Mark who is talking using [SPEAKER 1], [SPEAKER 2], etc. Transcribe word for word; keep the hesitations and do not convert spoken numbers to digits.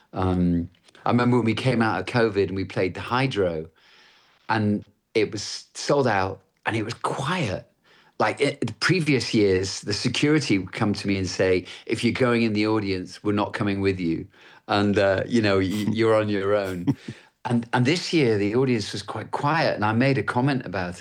[SPEAKER 1] Um, I remember when we came out of COVID and we played the Hydro, and it was sold out and it was quiet. Like it, the previous years, the security would come to me and say, if you're going in the audience, we're not coming with you. And, uh, you know, you, you're on your own. And, and this year, the audience was quite quiet. And I made a comment about